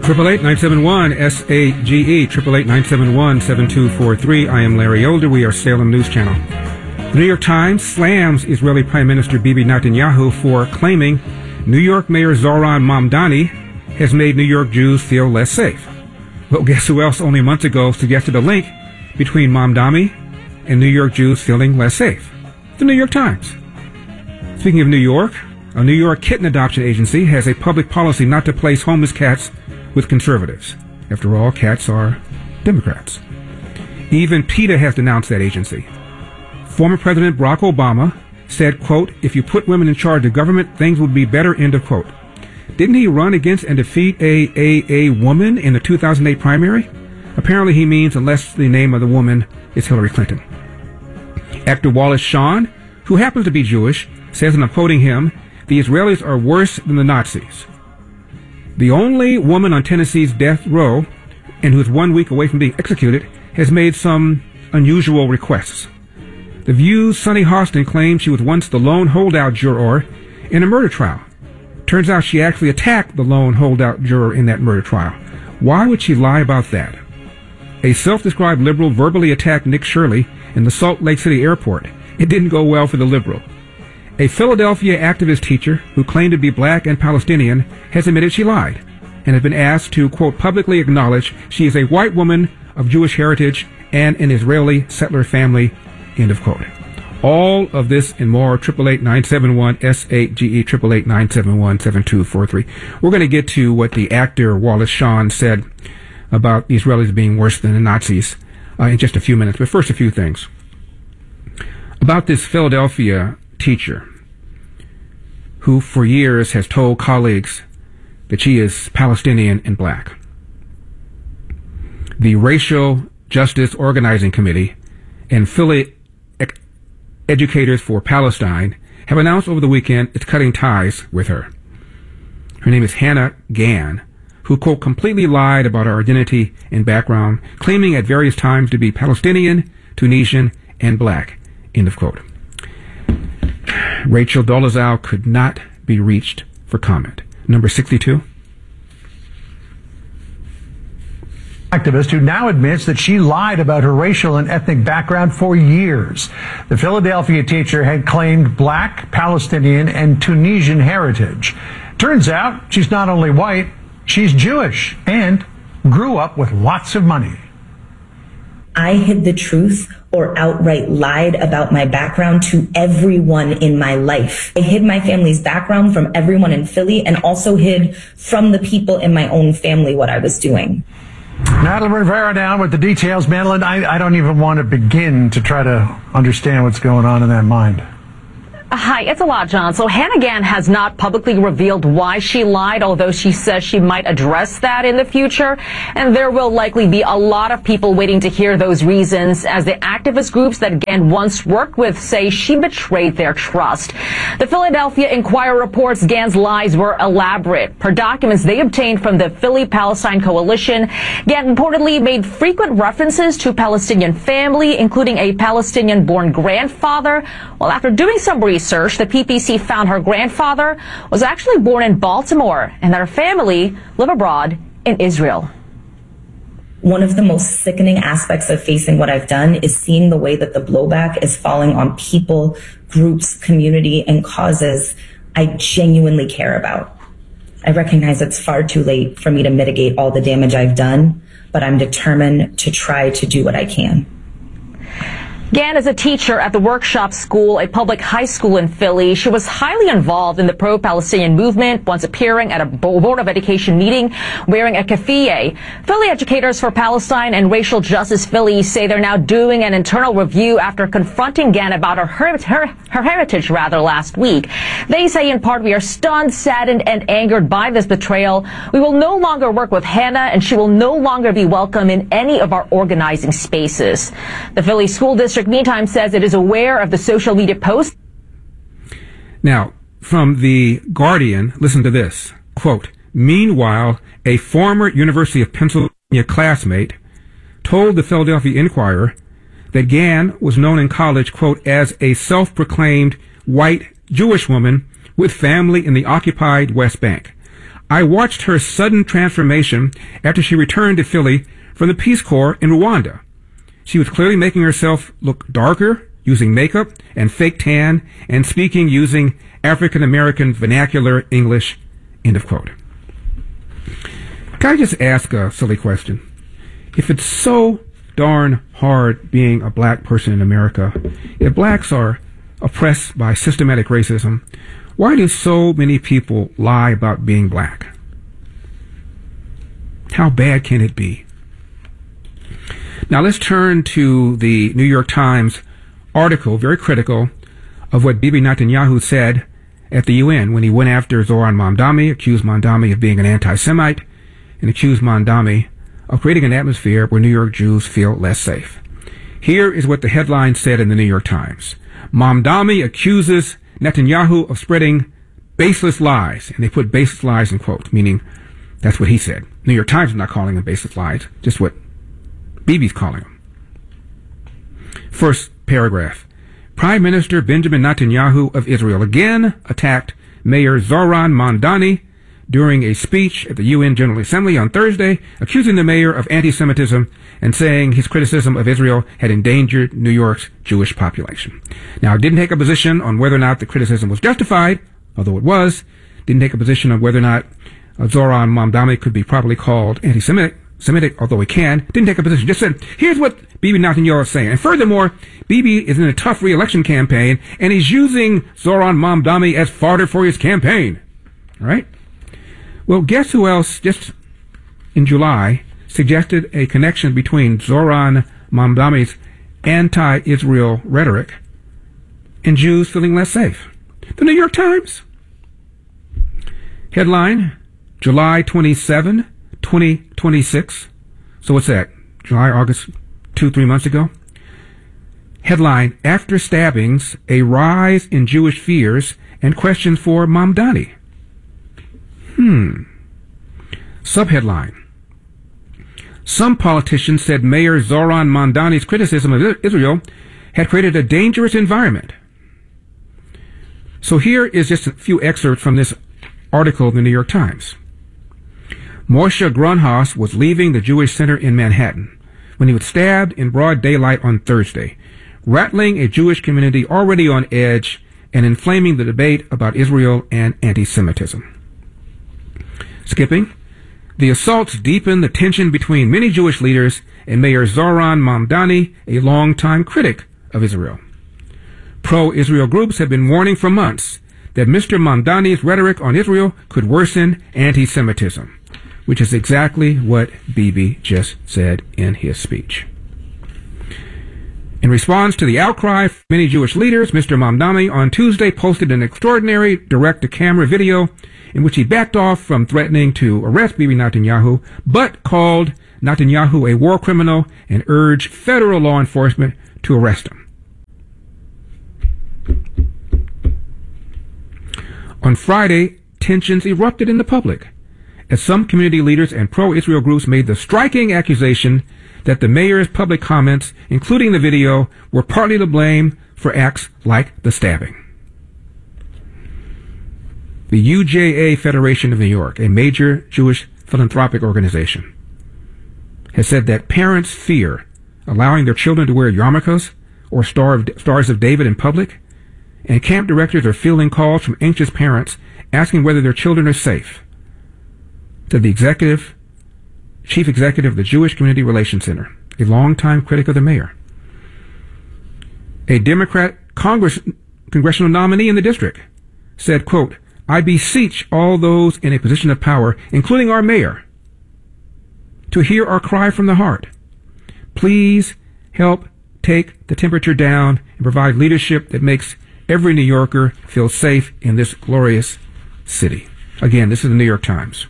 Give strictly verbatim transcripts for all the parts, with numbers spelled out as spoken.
Triple eight nine seven one S A G E. Triple eight nine seven one seven two four three. I am Larry Older. We are Salem News Channel. The New York Times slams Israeli Prime Minister Bibi Netanyahu for claiming New York Mayor Zohran Mamdani has made New York Jews feel less safe. Well, guess who else only months ago suggested a link between Mamdani and New York Jews feeling less safe? The New York Times. Speaking of New York, a New York kitten adoption agency has a public policy not to place homeless cats with conservatives. After all, cats are Democrats. Even PETA has denounced that agency. Former President Barack Obama said, quote, if you put women in charge of government, things would be better, end of quote. Didn't he run against and defeat a, a, a woman in the two thousand eight primary? Apparently he means unless the name of the woman is Hillary Clinton. Actor Wallace Shawn, who happens to be Jewish, says, and I'm quoting him, the Israelis are worse than the Nazis. The only woman on Tennessee's death row, and who's one week away from being executed, has made some unusual requests. The View's Sunny Hostin claimed she was once the lone holdout juror in a murder trial. Turns out she actually attacked the lone holdout juror in that murder trial. Why would she lie about that? A self-described liberal verbally attacked Nick Shirley in the Salt Lake City airport. It didn't go well for the liberal. A Philadelphia activist teacher who claimed to be black and Palestinian has admitted she lied and has been asked to, quote, publicly acknowledge she is a white woman of Jewish heritage and an Israeli settler family, end of quote. All of this and more, triple eight nine seven one S eight G E, triple eight nine seven one seven two four three. We're going to get to what the actor Wallace Shawn said about the Israelis being worse than the Nazis uh, in just a few minutes. But first, a few things. About this Philadelphia teacher who for years has told colleagues that she is Palestinian and black. The Racial Justice Organizing Committee and Philly Educators for Palestine have announced over the weekend it's cutting ties with her. Her name is Hannah Gann, who, quote, completely lied about her identity and background, claiming at various times to be Palestinian, Tunisian, and black, end of quote. Rachel Dolezal could not be reached for comment. Number sixty-two. Activist who now admits that she lied about her racial and ethnic background for years. The Philadelphia teacher had claimed black, Palestinian, and Tunisian heritage. Turns out she's not only white, she's Jewish and grew up with lots of money. I hid the truth or outright lied about my background to everyone in my life. I hid my family's background from everyone in Philly and also hid from the people in my own family what I was doing. Madeline Rivera down with the details. Madeline, I, I don't even want to begin to try to understand what's going on in that mind. Hi, it's a lot, John. So Hannah Gann has not publicly revealed why she lied, although she says she might address that in the future. And there will likely be a lot of people waiting to hear those reasons, as the activist groups that Gann once worked with say she betrayed their trust. The Philadelphia Inquirer reports Gann's lies were elaborate. Per documents they obtained from the Philly Palestine Coalition, Gann reportedly made frequent references to Palestinian family, including a Palestinian-born grandfather. Well, after doing some research, Research, the P P C found her grandfather was actually born in Baltimore and that her family live abroad in Israel. One of the most sickening aspects of facing what I've done is seeing the way that the blowback is falling on people, groups, community, and causes I genuinely care about. I recognize it's far too late for me to mitigate all the damage I've done, but I'm determined to try to do what I can. Gann is a teacher at the Workshop School, a public high school in Philly. She was highly involved in the pro-Palestinian movement, once appearing at a Board of Education meeting wearing a keffiyeh. Philly Educators for Palestine and Racial Justice Philly say they're now doing an internal review after confronting Gann about her, her, her, her heritage rather last week. They say in part, we are stunned, saddened, and angered by this betrayal. We will no longer work with Hannah, and she will no longer be welcome in any of our organizing spaces. The Philly School District meantime says it is aware of the social media post. Now, from the Guardian, listen to this. Quote, meanwhile, a former University of Pennsylvania classmate told the Philadelphia Inquirer that Gann was known in college, quote, as a self-proclaimed white Jewish woman with family in the occupied West Bank. I watched her sudden transformation after she returned to Philly from the Peace Corps in Rwanda. She was clearly making herself look darker, using makeup and fake tan, and speaking using African-American vernacular English, end of quote. Can I just ask a silly question? If it's so darn hard being a black person in America, if blacks are oppressed by systematic racism, why do so many people lie about being black? How bad can it be? Now let's turn to the New York Times article, very critical of what Bibi Netanyahu said at the U N when he went after Zoran Mamdani, accused Mamdani of being an anti-Semite, and accused Mamdani of creating an atmosphere where New York Jews feel less safe. Here is what the headline said in the New York Times. Mamdani accuses Netanyahu of spreading baseless lies, and they put baseless lies in quotes, meaning that's what he said. New York Times is not calling them baseless lies, just what Bibi's calling them. First paragraph. Prime Minister Benjamin Netanyahu of Israel again attacked Mayor Zoran Mamdani during a speech at the U N General Assembly on Thursday, accusing the mayor of anti-Semitism and saying his criticism of Israel had endangered New York's Jewish population. Now, it didn't take a position on whether or not the criticism was justified, although it was. Didn't take a position on whether or not uh, Zoran Mamdani could be properly called anti-Semitic, Semitic, although he can. Didn't take a position. Just said, here's what Bibi Netanyahu is saying. And furthermore, Bibi is in a tough re-election campaign, and he's using Zoran Mamdani as fodder for his campaign. All right? Well, guess who else just in July suggested a connection between Zoran Mamdani's anti-Israel rhetoric and Jews feeling less safe? The New York Times. Headline, July twenty-seventh, twenty twenty-six. So what's that? July, August, two, three months ago? Headline, after stabbings, a rise in Jewish fears and questions for Mamdani. Hmm. Subheadline. Some politicians said Mayor Zoran Mamdani's criticism of Israel had created a dangerous environment. So here is just a few excerpts from this article in the New York Times. Moshe Grunhaus was leaving the Jewish Center in Manhattan when he was stabbed in broad daylight on Thursday, rattling a Jewish community already on edge and inflaming the debate about Israel and anti-Semitism. Skipping. The assaults deepened the tension between many Jewish leaders and Mayor Zoran Mamdani, a longtime critic of Israel. Pro-Israel groups have been warning for months that Mister Mamdani's rhetoric on Israel could worsen anti-Semitism, which is exactly what Bibi just said in his speech. In response to the outcry from many Jewish leaders, Mister Mamdani on Tuesday posted an extraordinary direct-to-camera video in which he backed off from threatening to arrest Bibi Netanyahu, but called Netanyahu a war criminal and urged federal law enforcement to arrest him. On Friday, tensions erupted in the public as some community leaders and pro-Israel groups made the striking accusation that the mayor's public comments, including the video, were partly to blame for acts like the stabbing. The U J A Federation of New York, a major Jewish philanthropic organization, has said that parents fear allowing their children to wear yarmulkes or Star of, Stars of David in public, and camp directors are fielding calls from anxious parents asking whether their children are safe. To the executive, chief executive of the Jewish Community Relations Center, a longtime critic of the mayor, a Democrat Congress, congressional nominee in the district, said, quote, I beseech all those in a position of power, including our mayor, to hear our cry from the heart. Please help take the temperature down and provide leadership that makes every New Yorker feel safe in this glorious city. Again, this is the New York Times.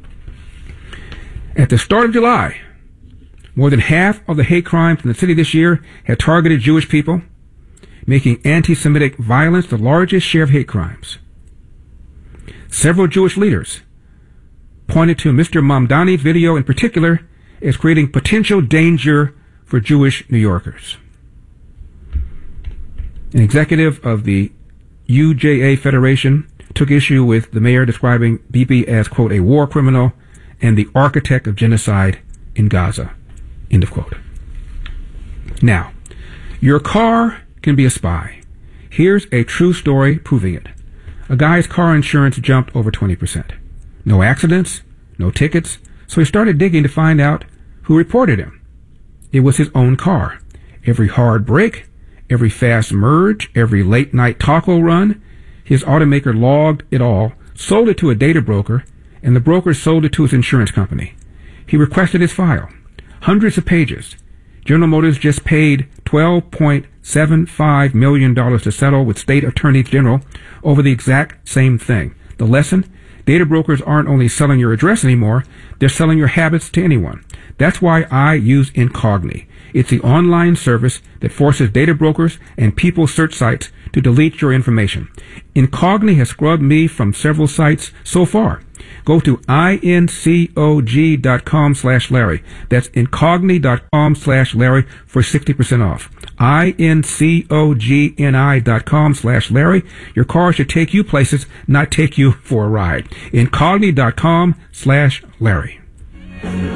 At the start of July, more than half of the hate crimes in the city this year had targeted Jewish people, making anti-Semitic violence the largest share of hate crimes. Several Jewish leaders pointed to Mister Mamdani's video in particular as creating potential danger for Jewish New Yorkers. An executive of the U J A Federation took issue with the mayor describing Bibi as, quote, a war criminal and the architect of genocide in Gaza, end of quote. Now, your car can be a spy. Here's a true story proving it. A guy's car insurance jumped over twenty percent. No accidents, no tickets, so he started digging to find out who reported him. It was his own car. Every hard brake, every fast merge, every late night taco run, his automaker logged it all, sold it to a data broker, and the broker sold it to his insurance company. He requested his file. Hundreds of pages. General Motors just paid twelve point seven five million dollars to settle with state attorneys general over the exact same thing. The lesson? Data brokers aren't only selling your address anymore, they're selling your habits to anyone. That's why I use Incogni. It's the online service that forces data brokers and people search sites to delete your information. Incogni has scrubbed me from several sites so far. Go to incog dot com slash Larry. That's incogni dot com slash Larry for sixty percent off. incogni dot com slash Larry. Your car should take you places, not take you for a ride. incogni dot com slash Larry.